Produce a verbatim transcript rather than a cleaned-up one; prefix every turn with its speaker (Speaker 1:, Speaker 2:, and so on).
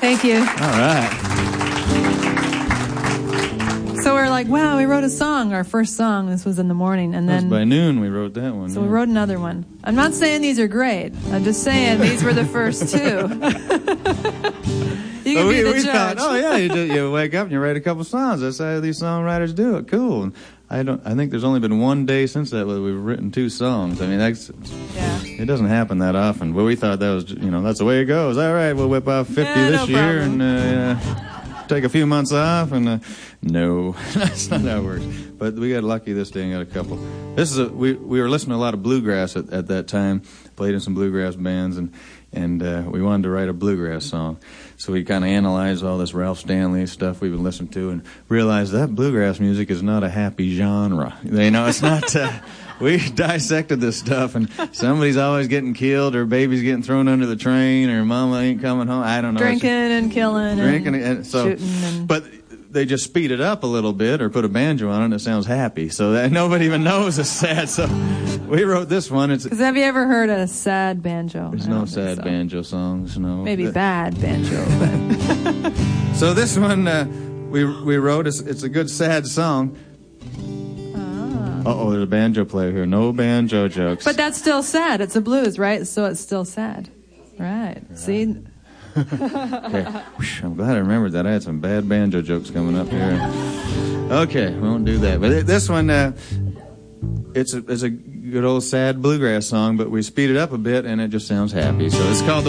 Speaker 1: Thank you.
Speaker 2: All right.
Speaker 1: So we're like, wow, we wrote a song, our first song. This was in the morning, and then
Speaker 2: by noon we wrote that one.
Speaker 1: So
Speaker 2: yeah.
Speaker 1: we wrote another one. I'm not saying these are great. I'm just saying these were the first two. You can
Speaker 2: so we,
Speaker 1: be the
Speaker 2: we
Speaker 1: judge.
Speaker 2: thought, oh yeah, you, do, you wake up and you write a couple songs. That's how these songwriters do it. Cool. And I don't. I think there's only been one day since that where we've written two songs. I mean, that's
Speaker 1: yeah.
Speaker 2: It doesn't happen that often. But we thought that was, you know, that's the way it goes. All right, we'll whip off fifty
Speaker 1: yeah,
Speaker 2: this
Speaker 1: no
Speaker 2: year
Speaker 1: problem.
Speaker 2: and uh, take a few months off. And uh, no, that's not how it works. But we got lucky this day and got a couple. This is a we we were listening to a lot of bluegrass at, at that time. Played in some bluegrass bands and. And uh, we wanted to write a bluegrass song. So we kind of analyzed all this Ralph Stanley stuff we've been listening to and realized that bluegrass music is not a happy genre. You know, it's not... Uh, we dissected this stuff, and somebody's always getting killed, or baby's getting thrown under the train, or mama ain't coming home. I don't know.
Speaker 1: Drinking and killing
Speaker 2: Drinking
Speaker 1: and,
Speaker 2: and so,
Speaker 1: shooting. And...
Speaker 2: But they just speed it up a little bit or put a banjo on it, and it sounds happy. So that nobody even knows it's sad. So we wrote this one. It's.
Speaker 1: Because have you ever heard a sad banjo?
Speaker 2: There's
Speaker 1: I
Speaker 2: no sad
Speaker 1: so.
Speaker 2: banjo songs. No.
Speaker 1: Maybe bad banjo, but.
Speaker 2: So this one uh, we we wrote. It's, it's a good sad song.
Speaker 1: Ah.
Speaker 2: Uh oh, there's a banjo player here. No banjo jokes.
Speaker 1: But that's still sad. It's a blues, right? So it's still sad, right? right. See.
Speaker 2: Okay. I'm glad I remembered that. I had some bad banjo jokes coming up here. Okay, we won't do that. But this one, uh, it's a it's a good old sad bluegrass song, but we speed it up a bit and it just sounds happy. So it's called the